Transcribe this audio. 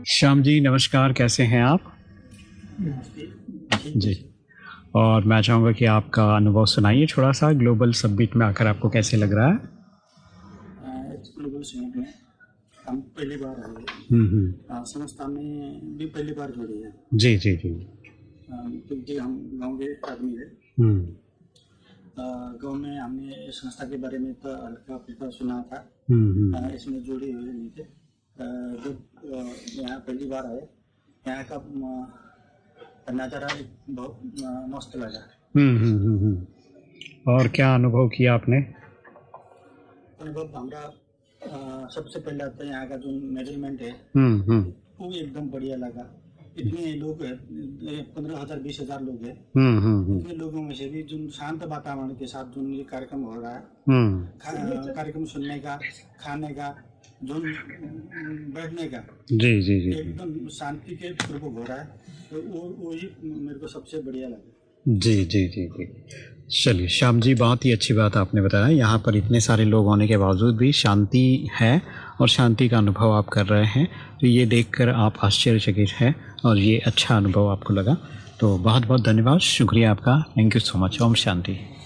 श्याम जी नमस्कार, कैसे हैं आप? जी। और मैं चाहूँगा कि आपका अनुभव सुनाइए थोड़ा सा, ग्लोबल समिट में आकर आपको कैसे लग रहा है? ग्लोबल समिट में हम पहली बार आए। संस्था में भी पहली बार जुड़े हैं। जी जी जी। क्योंकि हम गांव के आदमी है। गांव में हमने इस संस्था के बारे में तो हल्का फुल्का सुना था। इसमें जुड़े हुए नहीं थे। जब यहाँ पहली बार आए, यहाँ का नज़ारा बहुत मस्त लगा। और क्या अनुभव किया आपने? अनुभव हमारा सबसे पहले तो यहाँ का जो मेजरमेंट है वो एकदम बढ़िया लगा। इतने लोग हैं, 15,000 20,000 लोग हैं। इतने लोगों में से भी जो शांत वातावरण के साथ जो ये कार्यक्रम हो रहा है, कार्यक्रम सुनने का, खाने का, जो बैठने का, जी जी जी एकदम शांति के पूर्वक हो रहा है। तो वही मेरे को सबसे बढ़िया लगा। जी जी जी जी। चलिए श्याम जी, बहुत ही अच्छी बात आपने बताया। यहाँ पर इतने सारे लोग होने के बावजूद भी शांति है और शांति का अनुभव आप कर रहे हैं, तो ये देखकर आप आश्चर्यचकित हैं और ये अच्छा अनुभव आपको लगा। तो बहुत बहुत धन्यवाद, शुक्रिया आपका। Thank you so much. Om Shanti.